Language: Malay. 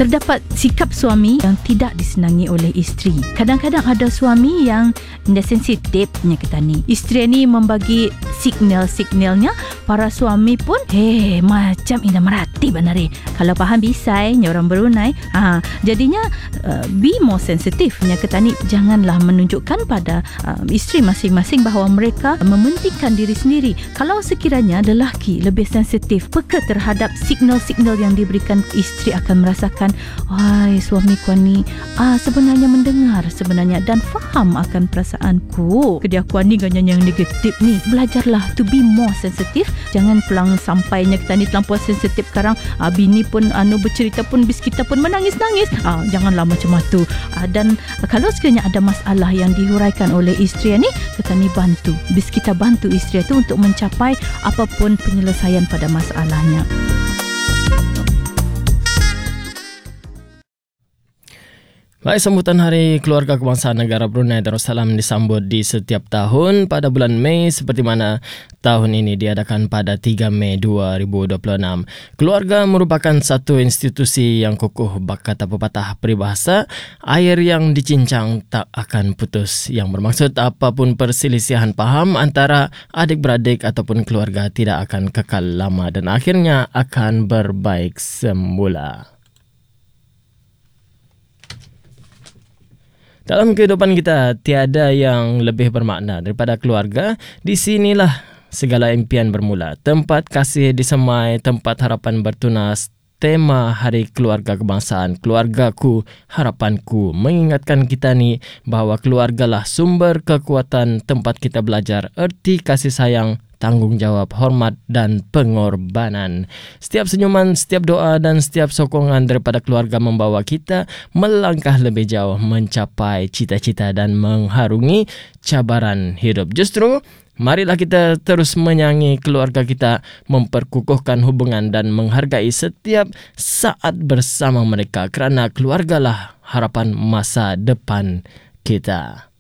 Terdapat sikap suami yang tidak disenangi oleh isteri. Kadang-kadang ada suami yang sensitif punya kita ni. Isteri ni membagi signal-signalnya, para suami pun macam indah merati banari. Kalau faham bisai nya orang Brunei, jadinya be more sensitif punya kita ni. Janganlah menunjukkan pada isteri masing-masing bahawa mereka mementingkan diri sendiri. Kalau sekiranya lelaki lebih sensitif, peka terhadap signal-signal yang diberikan isteri, akan merasakan suami ku ni sebenarnya mendengar sebenarnya dan faham akan perasaanku. Kediakuan ni ganyan yang negatif ni. Belajarlah to be more sensitif. Jangan pelang sampainya kita ni terlampau sensitif sekarang. Bini pun bercerita pun bis kita pun menangis-nangis. Janganlah macam tu. Dan kalau sekiranya ada masalah yang dihuraikan oleh isteri ni, kita ni bantu. Bis kita bantu isteri tu untuk mencapai apapun penyelesaian pada masalahnya. Baik, sambutan Hari Keluarga Kebangsaan Negara Brunei Darussalam disambut di setiap tahun pada bulan Mei, seperti mana tahun ini diadakan pada 3 Mei 2026. Keluarga merupakan satu institusi yang kukuh. Kata pepatah peribahasa, air yang dicincang tak akan putus, yang bermaksud apapun perselisihan paham antara adik-beradik ataupun keluarga tidak akan kekal lama dan akhirnya akan berbaik semula. Dalam kehidupan kita, tiada yang lebih bermakna daripada keluarga. Di sinilah segala impian bermula. Tempat kasih disemai, tempat harapan bertunas. Tema Hari Keluarga Kebangsaan, Keluargaku, Harapanku, mengingatkan kita ni bahawa keluargalah sumber kekuatan, tempat kita belajar erti kasih sayang, tanggungjawab, hormat dan pengorbanan. Setiap senyuman, setiap doa dan setiap sokongan daripada keluarga membawa kita melangkah lebih jauh mencapai cita-cita dan mengharungi cabaran hidup. Justru, marilah kita terus menyayangi keluarga kita, memperkukuhkan hubungan dan menghargai setiap saat bersama mereka, kerana keluargalah harapan masa depan kita.